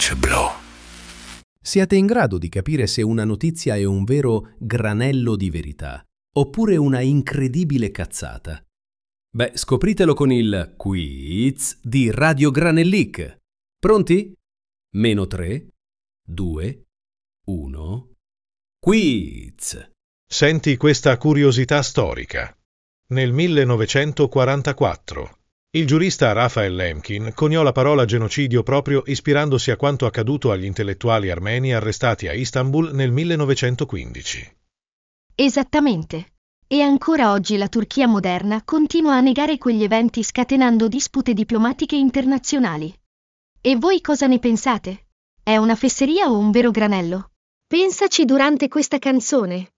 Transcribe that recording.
Blow. Siete in grado di capire se una notizia è un vero granello di verità oppure una incredibile cazzata? Beh, scopritelo con il quiz di Radio Granellic. Pronti? -3, 2, 1. Quiz. Senti questa curiosità storica. Nel 1944, il giurista Raphael Lemkin coniò la parola genocidio proprio ispirandosi a quanto accaduto agli intellettuali armeni arrestati a Istanbul nel 1915. Esattamente. E ancora oggi la Turchia moderna continua a negare quegli eventi scatenando dispute diplomatiche internazionali. E voi cosa ne pensate? È una fesseria o un vero granello? Pensaci durante questa canzone.